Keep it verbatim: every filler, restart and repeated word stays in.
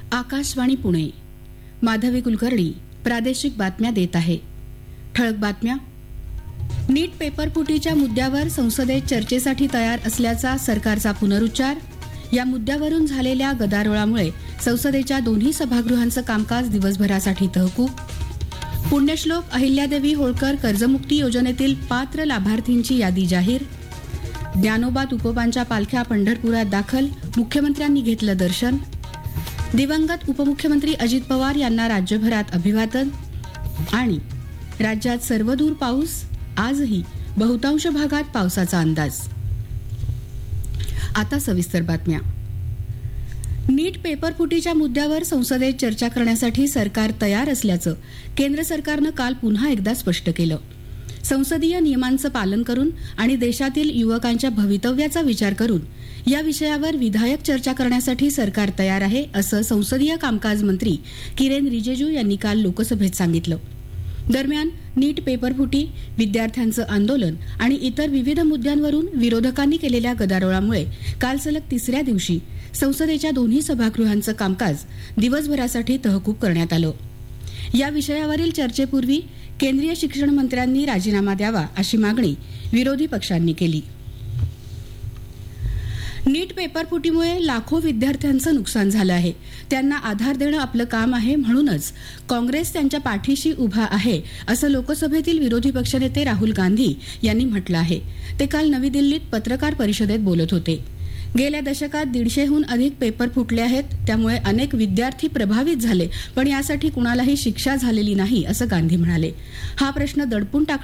आकाशवाणी पुणे. माधवी कुलकर्णी प्रादेशिक बातम्या देत आहे. ठळक बातम्या. नीट पेपरफुटीच्या मुद्द्यावर संसदेत चर्चेसाठी तयार असल्याचा सरकारचा पुनरुच्चार. या मुद्द्यावरून झालेल्या गदारोळामुळे संसदेच्या दोन्ही सभागृहांचं कामकाज दिवसभरासाठी तहकूब. पुण्यश्लोक अहिल्यादेवी होळकर कर्जमुक्ती योजनेतील पात्र लाभार्थींची यादी जाहीर. ज्ञानोबा तुकोबांच्या पालख्या पंढरपुरात दाखल, मुख्यमंत्र्यांनी घेतलं दर्शन. दिवंगत उपमुख्यमंत्री अजित पवार यांना राज्यभरात अभिवादन. आणि राज्यात सर्वदूर पाऊस, आजही बहुतांश भागात पावसाचा अंदाज. आता सविस्तर बातम्या. नीट पेपरफुटीच्या मुद्द्यावर संसदेत चर्चा करण्यासाठी सरकार तयार असल्याचं केंद्र सरकारनं काल पुन्हा एकदा स्पष्ट केलं. संसदीय नियमांचं पालन करून आणि देशातील युवकांच्या भवितव्याचा विचार करून या विषयावर विधायक चर्चा करण्यासाठी सरकार तयार आहे, असं संसदीय कामकाज मंत्री किरेन रिजिजू यांनी काल लोकसभेत सांगितलं. दरम्यान नीट पेपरफुटी, विद्यार्थ्यांचं आंदोलन आणि इतर विविध मुद्द्यांवरून विरोधकांनी केलेल्या गदारोळामुळे काल सलग तिसऱ्या दिवशी संसदेच्या दोन्ही सभागृहांचं कामकाज दिवसभरासाठी तहकूब करण्यात आलं. या विषयावरील चर्चेपूर्वी केंद्रीय शिक्षण मंत्र्यांनी राजीनामा द्यावा, अशी मागणी विरोधी पक्षांनी केली. नीट पेपरफुटीमुळे लाखो विद्यार्थ्यांचं नुकसान झालं आहे. त्यांना आधार देणं आपलं काम आहे, म्हणूनच काँग्रेस त्यांच्या पाठीशी उभा आहे, असं लोकसभेतील विरोधी पक्षनेते राहुल गांधी यांनी म्हटलं आहे. ते काल नवी दिल्लीत पत्रकार परिषदेत बोलत होते. गेल्या दशकात दीडशेहून अधिक पेपर फुटले आहेत, त्यामुळे अनेक विद्यार्थी प्रभावित झाले, पण यासाठी कुणालाही शिक्षा झालेली नाही, असं गांधी म्हणाले. हा प्रश्न दडपून टाकण्यासाठी